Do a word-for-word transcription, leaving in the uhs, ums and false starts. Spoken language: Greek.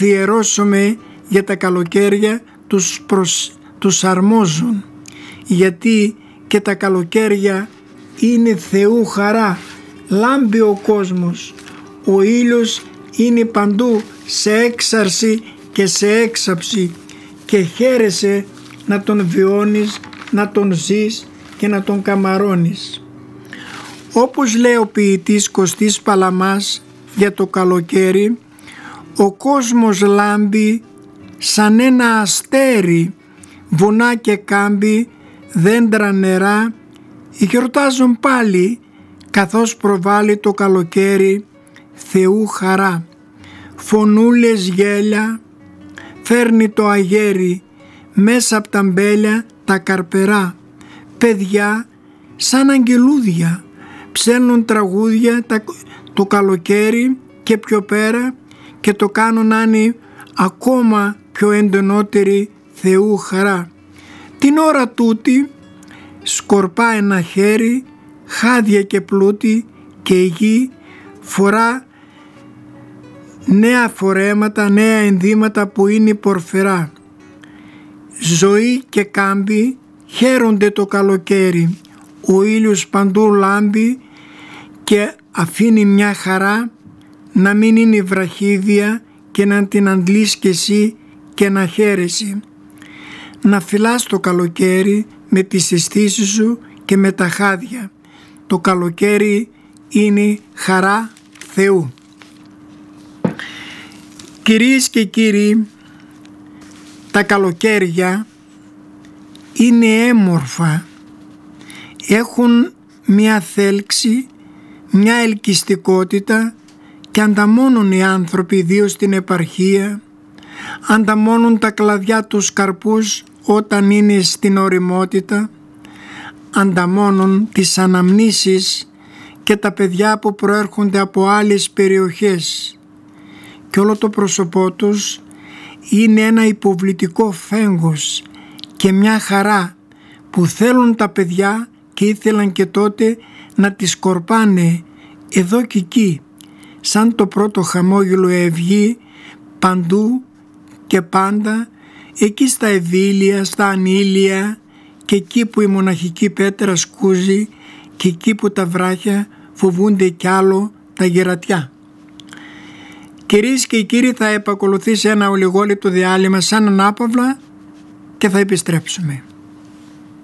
διαιρώσουμε για τα καλοκαίρια τους, προς, τους αρμόζουν, γιατί και τα καλοκαίρια είναι Θεού χαρά, λάμπει ο κόσμος, ο ήλιος είναι παντού σε έξαρση και σε έξαψη και χαίρεσαι να τον βιώνεις, να τον ζεις και να τον καμαρώνεις. Όπως λέει ο ποιητής Κωστής Παλαμάς για το καλοκαίρι, ο κόσμος λάμπει σαν ένα αστέρι, βουνά και κάμπι, δέντρα νερά, γιορτάζουν πάλι καθώς προβάλλει το καλοκαίρι Θεού χαρά. Φωνούλες γέλια, φέρνει το αγέρι, μέσα απ' τα μπέλια τα καρπερά. Παιδιά σαν αγγελούδια ψέλνουν τραγούδια το καλοκαίρι και πιο πέρα και το κάνουν να είναι ακόμα πιο εντονότερη Θεού χαρά. Την ώρα τούτη σκορπά ένα χέρι, χάδια και πλούτη και η γη φορά νέα φορέματα, νέα ενδύματα που είναι πορφερά. Ζωή και κάμπι χαίρονται το καλοκαίρι, ο ήλιος παντού λάμπει και αφήνει μια χαρά να μην είναι βραχίδια και να την αντλείς κι εσύ και να χαίρεσαι. Να φυλάς το καλοκαίρι με τις αισθήσεις σου και με τα χάδια. Το καλοκαίρι είναι χαρά Θεού. Κυρίες και κύριοι, τα καλοκαίρια είναι έμορφα, έχουν μια θέλξη, μια ελκυστικότητα και ανταμώνουν οι άνθρωποι, ιδίως στην επαρχία, ανταμώνουν τα κλαδιά τους καρπούς όταν είναι στην ωριμότητα, ανταμώνουν τις αναμνήσεις και τα παιδιά που προέρχονται από άλλες περιοχές και όλο το πρόσωπό τους είναι ένα υποβλητικό φέγγος και μια χαρά που θέλουν τα παιδιά και ήθελαν και τότε να τις σκορπάνε εδώ και εκεί, σαν το πρώτο χαμόγελο ευγεί παντού και πάντα, εκεί στα Ευήλια, στα Ανήλια και εκεί που η μοναχική πέτρα σκούζει και εκεί που τα βράχια φοβούνται κι άλλο τα γερατιά. Κυρίες και κύριοι, θα επακολουθήσει ένα ολιγόλεπτο διάλειμμα σαν ανάπαυλα και θα επιστρέψουμε.